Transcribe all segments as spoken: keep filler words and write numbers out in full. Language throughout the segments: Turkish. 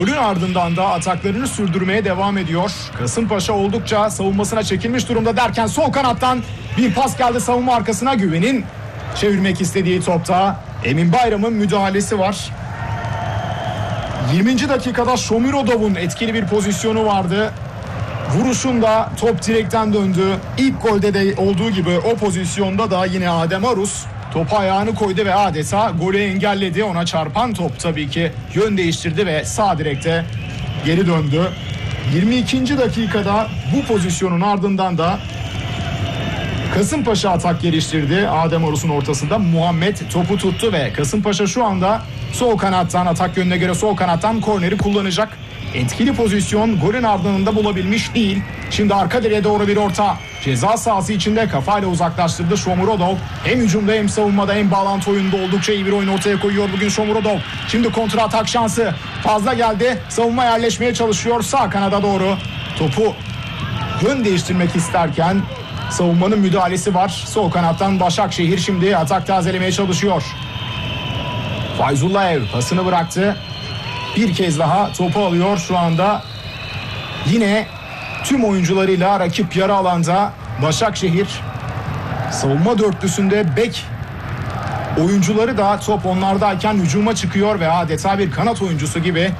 Golün ardından da ataklarını sürdürmeye devam ediyor. Kasımpaşa oldukça savunmasına çekilmiş durumda derken sol kanattan bir pas geldi savunma arkasına. Güven'in çevirmek istediği topta Emin Bayram'ın müdahalesi var. yirminci dakikada Shomurodov'un etkili bir pozisyonu vardı. Vuruşunda top direkten döndü. İlk golde de olduğu gibi o pozisyonda da yine Adem Arus topa ayağını koydu ve adeta golü engelledi. Ona çarpan top tabii ki yön değiştirdi ve sağ direkte geri döndü. yirmi ikinci dakikada bu pozisyonun ardından da Kasımpaşa atak geliştirdi. Adem Arus'un ortasında Muhammed topu tuttu ve Kasımpaşa şu anda sol kanattan, atak yönüne göre sol kanattan korneri kullanacak. Etkili pozisyon golün ardından bulabilmiş değil. Şimdi arka direğe doğru bir orta. Ceza sahası içinde kafayla uzaklaştırdı Shomurodov. Hem hücumda hem savunmada hem bağlantı oyunda oldukça iyi bir oyun ortaya koyuyor bugün Shomurodov. Şimdi kontra atak şansı fazla geldi. Savunma yerleşmeye çalışıyor sağ kanada doğru. Topu yön değiştirmek isterken savunmanın müdahalesi var. Sol kanattan Başakşehir şimdi atak tazelemeye çalışıyor. Fayzullayev pasını bıraktı. Bir kez daha topu alıyor şu anda. Yine tüm oyuncularıyla rakip yarı alanda Başakşehir. Savunma dörtlüsünde bek oyuncuları da top onlardayken hücuma çıkıyor ve adeta bir kanat oyuncusu gibi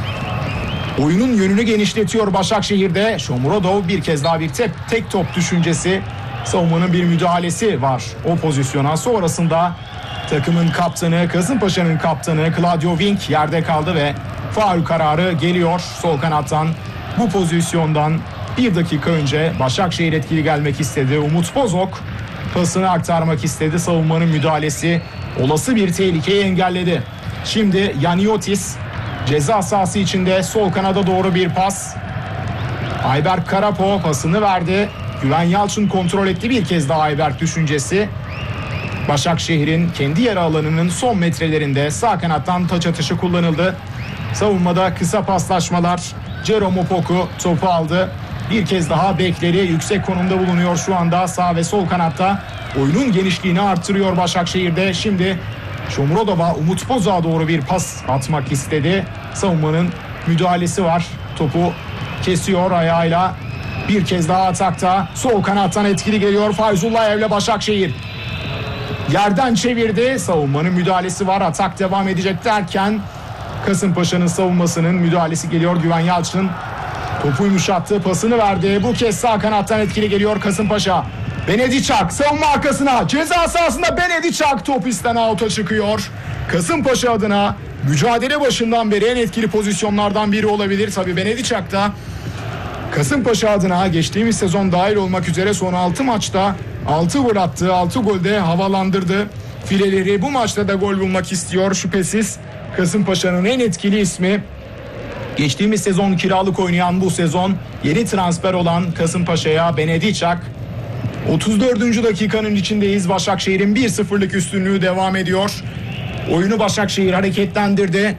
oyunun yönünü genişletiyor Başakşehir'de. Shomurodov bir kez daha bir tek, tek top düşüncesi. Savunmanın bir müdahalesi var o pozisyona. Sonrasında takımın kaptanı, Kasımpaşa'nın kaptanı Claudio Wink yerde kaldı ve faul kararı geliyor sol kanattan. Bu pozisyondan bir dakika önce Başakşehir etkili gelmek istedi. Umut Bozok pasını aktarmak istedi. Savunmanın müdahalesi olası bir tehlikeyi engelledi. Şimdi Yaniotis ceza sahası içinde sol kanada doğru bir pas. Ayberk Karapo pasını verdi. Güven Yalçın kontrol etti bir kez daha Ayberk düşüncesi. Başakşehir'in kendi yarı alanının son metrelerinde sağ kanattan taç atışı kullanıldı. Savunmada kısa paslaşmalar. Jerome Opoku topu aldı. Bir kez daha bekleri yüksek konumda bulunuyor şu anda sağ ve sol kanatta. Oyunun genişliğini artırıyor Başakşehir'de. Şimdi Shomurodov'a, Umut Bozok'a doğru bir pas atmak istedi. Savunmanın müdahalesi var. Topu kesiyor ayağıyla. Bir kez daha atakta. Sol kanattan etkili geliyor Fayzullayev Başakşehir. Yerden çevirdi. Savunmanın müdahalesi var. Atak devam edecek derken Kasımpaşa'nın savunmasının müdahalesi geliyor. Güven Yalçın topu yumuşattı. Pasını verdi. Bu kez sağ kanattan etkili geliyor Kasımpaşa. Benediçak savunma arkasına. Ceza sahasında Benediçak top isten out'a çıkıyor. Kasımpaşa adına mücadele başından beri en etkili pozisyonlardan biri olabilir. Tabii Benediçak da Kasımpaşa adına geçtiğimiz sezon dahil olmak üzere son altı maçta altı gol attı. altı golde havalandırdı fileleri. Bu maçta da gol bulmak istiyor şüphesiz. Kasımpaşa'nın en etkili ismi. Geçtiğimiz sezon kiralık oynayan, bu sezon yeni transfer olan Kasımpaşa'ya Benediçak. otuz dördüncü dakikanın içindeyiz. Başakşehir'in bir sıfırlık üstünlüğü devam ediyor. Oyunu Başakşehir hareketlendirdi.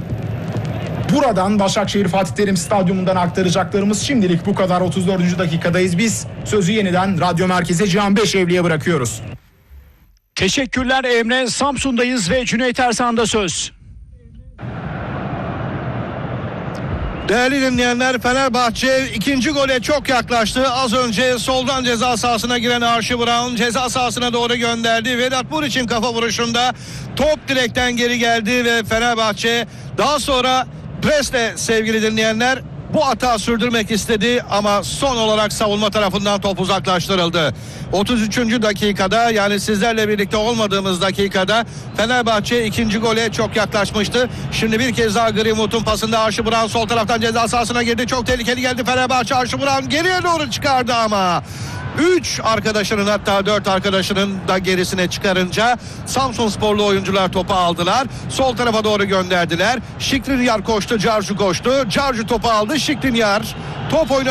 Buradan Başakşehir Fatih Terim Stadyumu'ndan aktaracaklarımız şimdilik bu kadar. otuz dördüncü dakikadayız. Biz sözü yeniden Radyo Merkez'e Cihan Beşevli'ye bırakıyoruz. Teşekkürler Emre. Samsun'dayız ve Cüneyt Ersan'da söz. Değerli dinleyenler, Fenerbahçe ikinci gole çok yaklaştı. Az önce soldan ceza sahasına giren Archie Brown ceza sahasına doğru gönderdi. Vedat Muriç'in kafa vuruşunda top direkten geri geldi ve Fenerbahçe daha sonra presle sevgili dinleyenler bu hata sürdürmek istedi ama son olarak savunma tarafından top uzaklaştırıldı. otuz üçüncü dakikada, yani sizlerle birlikte olmadığımız dakikada Fenerbahçe ikinci gole çok yaklaşmıştı. Şimdi bir kez daha Greenwood'un pasında Archie Brown sol taraftan ceza sahasına girdi. Çok tehlikeli geldi Fenerbahçe. Archie Brown geriye doğru çıkardı ama üç arkadaşının, hatta dört arkadaşının da gerisine çıkarınca Samsunsporlu oyuncular topu aldılar. Sol tarafa doğru gönderdiler. Skriniar koştu, Carju koştu. Carju topu aldı. Skriniar top oynadı.